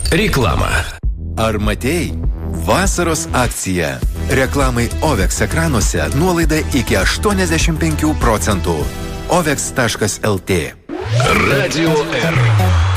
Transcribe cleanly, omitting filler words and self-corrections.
Reklama. Ar matei? Vasaros akcija. Reklamai OVEX ekranuose nuolaida iki 85%. OVEX.lt. Radio R.